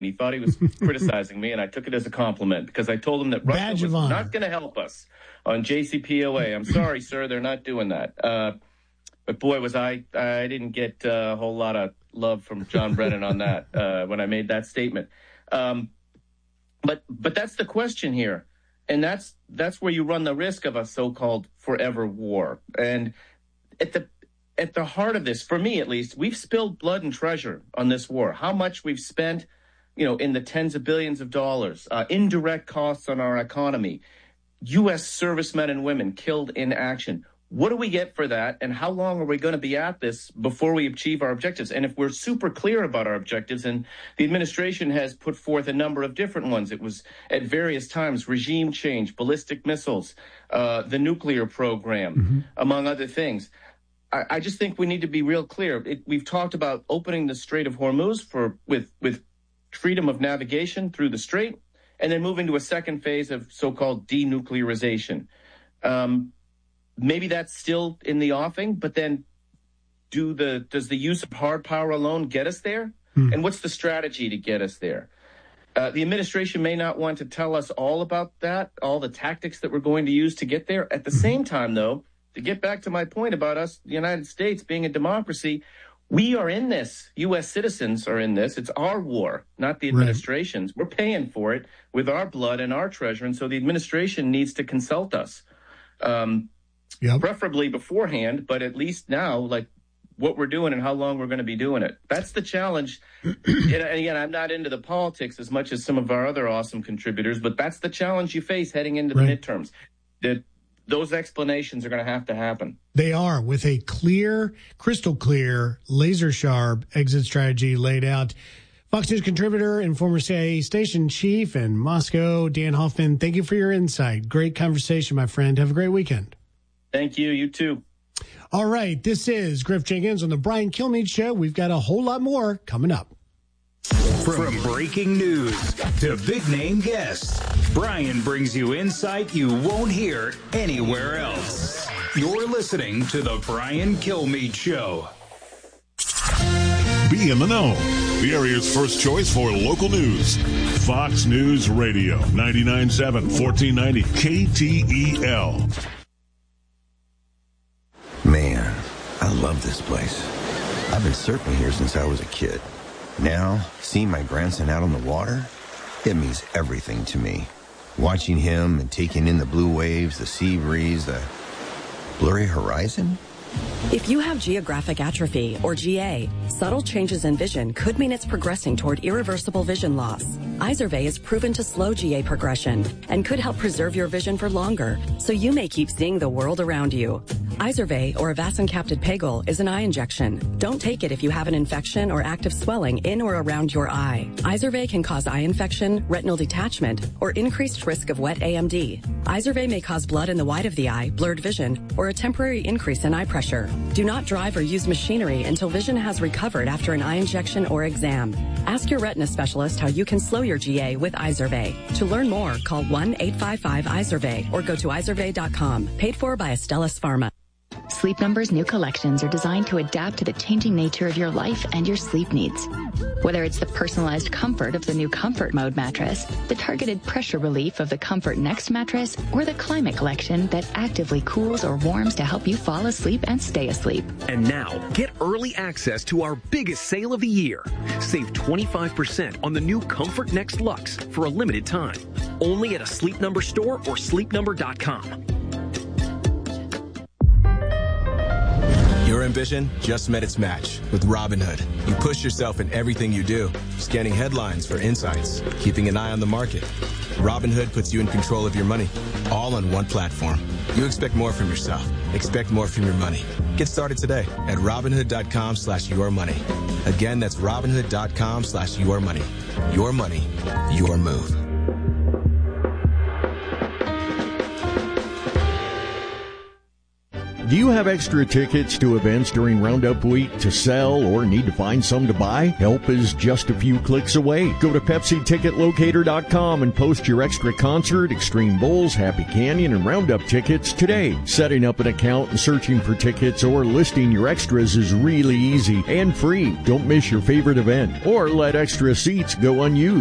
He thought he was criticizing me, and I took it as a compliment because I told him that Russia was not going to help us on JCPOA. I'm sorry, sir, they're not doing that. But boy, I didn't get a whole lot of love from John Brennan on that when I made that statement. But that's the question here. And that's where you run the risk of a so-called forever war. And at the heart of this, for me at least, we've spilled blood and treasure on this war. How much we've spent, in the tens of billions of dollars, indirect costs on our economy, U.S. servicemen and women killed in action. What do we get for that, and how long are we going to be at this before we achieve our objectives? And if we're super clear about our objectives, and the administration has put forth a number of different ones, it was at various times regime change, ballistic missiles, the nuclear program, among other things. I just think we need to be real clear. We've talked about opening the Strait of Hormuz with freedom of navigation through the strait, and then moving to a second phase of so-called denuclearization. Maybe that's still in the offing, but then does the use of hard power alone get us there? And what's the strategy to get us there? The administration may not want to tell us all about that, all the tactics that we're going to use to get there. At the same time, though, to get back to my point about us, the United States being a democracy, we are in this. U.S. citizens are in this. It's our war, not the administration's. Right. We're paying for it with our blood and our treasure, and so the administration needs to consult us. Preferably beforehand, but at least now, like what we're doing and how long we're going to be doing it. That's the challenge. And again, I'm not into the politics as much as some of our other awesome contributors, but that's the challenge you face heading into the midterms. Those explanations are going to happen. They are, with a clear, crystal clear, laser sharp exit strategy laid out. Fox News contributor and former CIA station chief in Moscow, Dan Hoffman, thank you for your insight. Great conversation, my friend. Have a great weekend. Thank you. You too. All right. This is Griff Jenkins on the Brian Kilmeade Show. We've got a whole lot more coming up. From breaking news to big-name guests, Brian brings you insight you won't hear anywhere else. You're listening to the Brian Kilmeade Show. Be in the know. The area's first choice for local news. Fox News Radio, 99.7, 1490 KTEL. Man, I love this place. I've been surfing here since I was a kid. Now, seeing my grandson out on the water, it means everything to me. Watching him and taking in the blue waves, the sea breeze, the blurry horizon. If you have geographic atrophy, or GA, subtle changes in vision could mean it's progressing toward irreversible vision loss. Izervay is proven to slow GA progression and could help preserve your vision for longer, so you may keep seeing the world around you. Izervay, or avacincaptad pegol, is an eye injection. Don't take it if you have an infection or active swelling in or around your eye. Izervay can cause eye infection, retinal detachment, or increased risk of wet AMD. Izervay may cause blood in the white of the eye, blurred vision, or a temporary increase in eye pressure. Do not drive or use machinery until vision has recovered after an eye injection or exam. Ask your retina specialist how you can slow your GA with Izervay. To learn more, call 1-855-IZERVAY or go to izervay.com. Paid for by Astellas Pharma. Sleep Number's new collections are designed to adapt to the changing nature of your life and your sleep needs. Whether it's the personalized comfort of the new Comfort Mode mattress, the targeted pressure relief of the Comfort Next mattress, or the Climate Collection that actively cools or warms to help you fall asleep and stay asleep. And now, get early access to our biggest sale of the year. Save 25% on the new Comfort Next Luxe for a limited time. Only at a Sleep Number store or sleepnumber.com. Your ambition just met its match with Robinhood. You push yourself in everything you do, scanning headlines for insights, keeping an eye on the market. Robinhood puts you in control of your money, all on one platform. You expect more from yourself. Expect more from your money. Get started today at Robinhood.com/yourmoney. Again, that's Robinhood.com/yourmoney. Your money, your move. Do you have extra tickets to events during Roundup Week to sell or need to find some to buy? Help is just a few clicks away. Go to PepsiTicketLocator.com and post your extra concert, Extreme Bowls, Happy Canyon, and Roundup tickets today. Setting up an account and searching for tickets or listing your extras is really easy and free. Don't miss your favorite event or let extra seats go unused.